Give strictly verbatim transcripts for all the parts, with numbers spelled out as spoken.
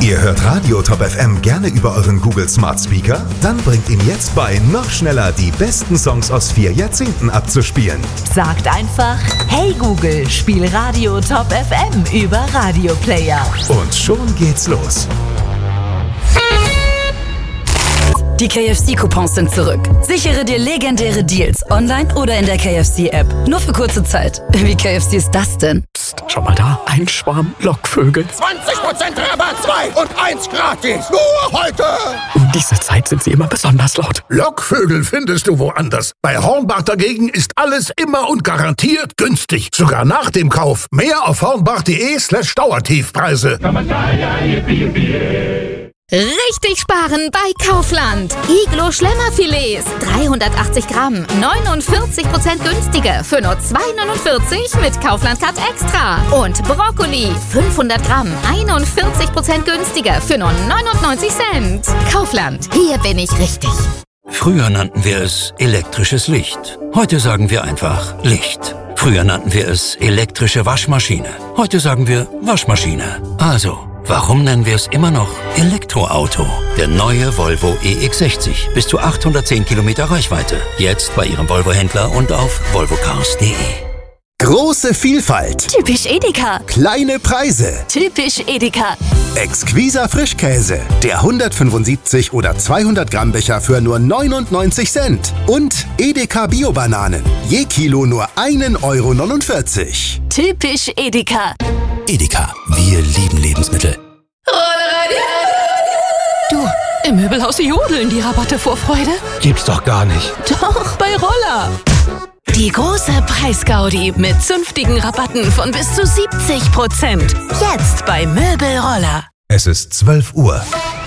Ihr hört Radio Top F M gerne über euren Google Smart Speaker? Dann bringt ihm jetzt bei, noch schneller die besten Songs aus vier Jahrzehnten abzuspielen. Sagt einfach, hey Google, spiel Radio Top F M über Radio Player. Und schon geht's los. Die K F C-Coupons sind zurück. Sichere dir legendäre Deals online oder in der K F C-App. Nur für kurze Zeit. Wie K F C ist das denn? Psst, schau mal da. Ein Schwarm Lockvögel. zwanzig Prozent Rabatt, zwei und eins gratis. Nur heute. Um diese Zeit sind sie immer besonders laut. Lockvögel findest du woanders. Bei Hornbach dagegen ist alles immer und garantiert günstig. Sogar nach dem Kauf. Mehr auf hornbach.de slash Dauertiefpreise. Richtig sparen bei Kaufland. Iglo Schlemmerfilets, dreihundertachtzig Gramm, neunundvierzig Prozent günstiger für nur zwei neunundvierzig mit Kaufland Cut Extra. Und Brokkoli, fünfhundert Gramm, einundvierzig Prozent günstiger für nur neunundneunzig Cent. Kaufland, hier bin ich richtig. Früher nannten wir es elektrisches Licht. Heute sagen wir einfach Licht. Früher nannten wir es elektrische Waschmaschine. Heute sagen wir Waschmaschine. Also, warum nennen wir es immer noch Elektroauto? Der neue Volvo E X sechzig. Bis zu achthundertzehn Kilometer Reichweite. Jetzt bei Ihrem Volvo-Händler und auf volvocars punkt de. Große Vielfalt. Typisch Edeka. Kleine Preise. Typisch Edeka. Exquiser Frischkäse. Der hundertfünfundsiebzig oder zweihundert Gramm Becher für nur neunundneunzig Cent. Und Edeka Bio-Bananen. Je Kilo nur ein Euro neunundvierzig. Typisch Edeka. Edeka. Wir lieben Lebensmittel. Du, im Möbelhaus jodeln die Rabatte vor Freude. Gibt's doch gar nicht. Doch, bei Roller. Die große Preisgaudi mit zünftigen Rabatten von bis zu siebzig Prozent. Jetzt bei Möbelroller. Es ist zwölf Uhr.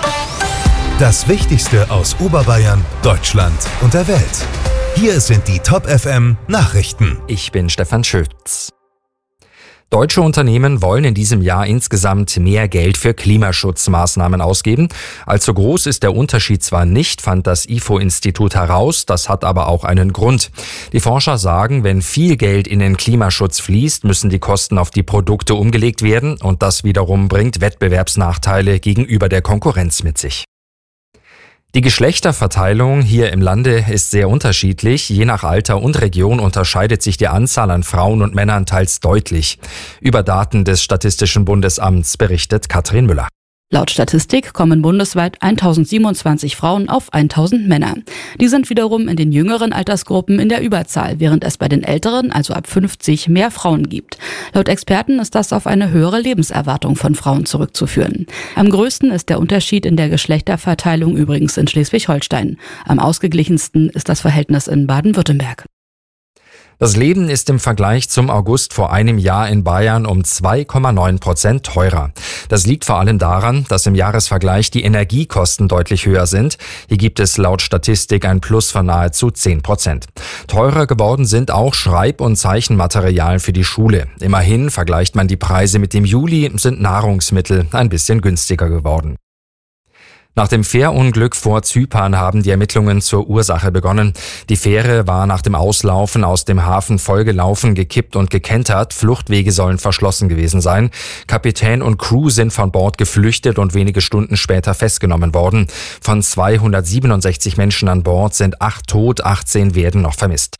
Das Wichtigste aus Oberbayern, Deutschland und der Welt. Hier sind die Top F M Nachrichten. Ich bin Stefan Schütz. Deutsche Unternehmen wollen in diesem Jahr insgesamt mehr Geld für Klimaschutzmaßnahmen ausgeben. Allzu groß ist der Unterschied zwar nicht, fand das I F O-Institut heraus, das hat aber auch einen Grund. Die Forscher sagen, wenn viel Geld in den Klimaschutz fließt, müssen die Kosten auf die Produkte umgelegt werden und das wiederum bringt Wettbewerbsnachteile gegenüber der Konkurrenz mit sich. Die Geschlechterverteilung hier im Lande ist sehr unterschiedlich. Je nach Alter und Region unterscheidet sich die Anzahl an Frauen und Männern teils deutlich. Über Daten des Statistischen Bundesamts berichtet Katrin Müller. Laut Statistik kommen bundesweit tausendsiebenundzwanzig Frauen auf tausend Männer. Die sind wiederum in den jüngeren Altersgruppen in der Überzahl, während es bei den älteren, also ab fünfzig, mehr Frauen gibt. Laut Experten ist das auf eine höhere Lebenserwartung von Frauen zurückzuführen. Am größten ist der Unterschied in der Geschlechterverteilung übrigens in Schleswig-Holstein. Am ausgeglichensten ist das Verhältnis in Baden-Württemberg. Das Leben ist im Vergleich zum August vor einem Jahr in Bayern um zwei Komma neun Prozent teurer. Das liegt vor allem daran, dass im Jahresvergleich die Energiekosten deutlich höher sind. Hier gibt es laut Statistik ein Plus von nahezu zehn Prozent. Teurer geworden sind auch Schreib- und Zeichenmaterialien für die Schule. Immerhin, vergleicht man die Preise mit dem Juli, sind Nahrungsmittel ein bisschen günstiger geworden. Nach dem Fährunglück vor Zypern haben die Ermittlungen zur Ursache begonnen. Die Fähre war nach dem Auslaufen aus dem Hafen vollgelaufen, gekippt und gekentert. Fluchtwege sollen verschlossen gewesen sein. Kapitän und Crew sind von Bord geflüchtet und wenige Stunden später festgenommen worden. Von zweihundertsiebenundsechzig Menschen an Bord sind acht tot, achtzehn werden noch vermisst.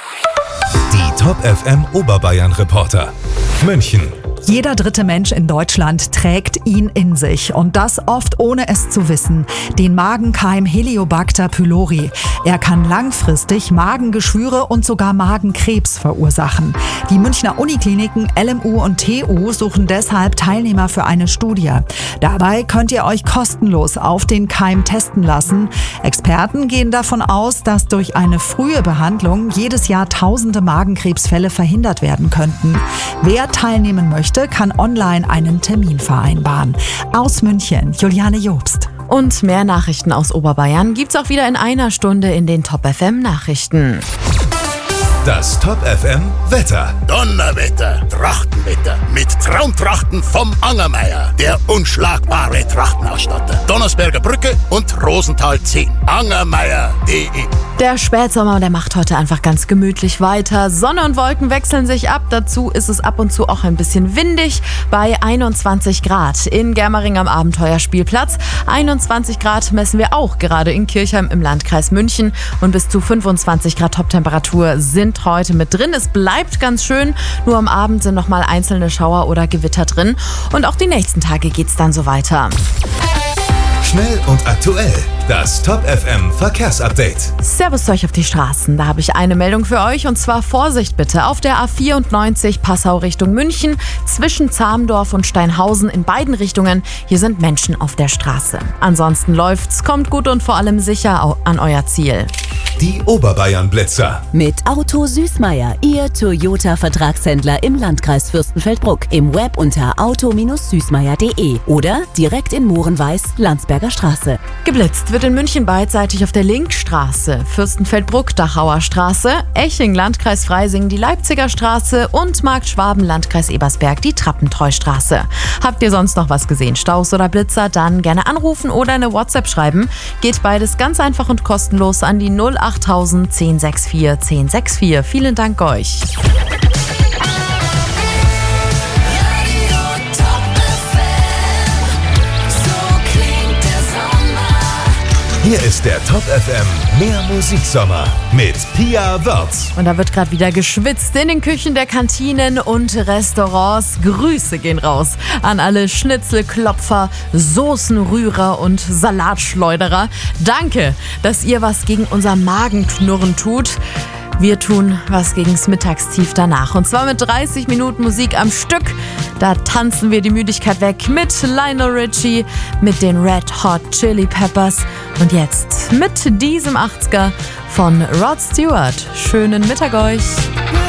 Die Top F M Oberbayern Reporter. München. Jeder dritte Mensch in Deutschland trägt ihn in sich und das oft ohne es zu wissen. Den Magenkeim Heliobacter pylori. Er kann langfristig Magengeschwüre und sogar Magenkrebs verursachen. Die Münchner Unikliniken L M U und T U suchen deshalb Teilnehmer für eine Studie. Dabei könnt ihr euch kostenlos auf den Keim testen lassen. Experten gehen davon aus, dass durch eine frühe Behandlung jedes Jahr tausende Magenkrebsfälle verhindert werden könnten. Wer teilnehmen möchte, kann online einen Termin vereinbaren. Aus München, Juliane Jobst. Und mehr Nachrichten aus Oberbayern gibt's auch wieder in einer Stunde in den Top F M Nachrichten. Das Top F M Wetter. Donnerwetter, Trachtenwetter mit Traumtrachten vom Angermeier, der unschlagbare Trachtenausstatter. Donnersberger Brücke und Rosenthal zehn. angermeier punkt de Der Spätsommer, der macht heute einfach ganz gemütlich weiter. Sonne und Wolken wechseln sich ab. Dazu ist es ab und zu auch ein bisschen windig bei einundzwanzig Grad in Germering am Abenteuerspielplatz. einundzwanzig Grad messen wir auch gerade in Kirchheim im Landkreis München. Und bis zu fünfundzwanzig Grad Toptemperatur sind heute mit drin. Es bleibt ganz schön. Nur am Abend sind noch mal einzelne Schauer oder Gewitter drin. Und auch die nächsten Tage geht's dann so weiter. Schnell und aktuell. Das Top F M Verkehrsupdate. Servus zu euch auf die Straßen. Da habe ich eine Meldung für euch und zwar Vorsicht bitte auf der A vierundneunzig Passau Richtung München zwischen Zamdorf und Steinhausen in beiden Richtungen. Hier sind Menschen auf der Straße. Ansonsten läuft's, kommt gut und vor allem sicher an euer Ziel. Die Oberbayern-Blitzer. Mit Auto Süßmeier, Ihr Toyota-Vertragshändler im Landkreis Fürstenfeldbruck. Im Web unter auto Süßmeier punkt de oder direkt in Mohrenweiß, Landsberger Straße. Geblitzt wird in München beidseitig auf der Linkstraße, Fürstenfeldbruck, Dachauer Straße, Eching, Landkreis Freising, die Leipziger Straße und Markt Schwaben, Landkreis Ebersberg, die Trappentreustraße. Habt ihr sonst noch was gesehen, Staus oder Blitzer, dann gerne anrufen oder eine WhatsApp schreiben. Geht beides ganz einfach und kostenlos an die null achttausend zehn sechs vier zehn sechs vier. Vielen Dank euch. Hier ist der Top F M Mehr Musiksommer mit Pia Wörz. Und da wird gerade wieder geschwitzt in den Küchen der Kantinen und Restaurants. Grüße gehen raus an alle Schnitzelklopfer, Soßenrührer und Salatschleuderer. Danke, dass ihr was gegen unser Magenknurren tut. Wir tun was gegens Mittagstief danach. Und zwar mit dreißig Minuten Musik am Stück. Da tanzen wir die Müdigkeit weg mit Lionel Richie, mit den Red Hot Chili Peppers. Und jetzt mit diesem achtziger von Rod Stewart. Schönen Mittag euch.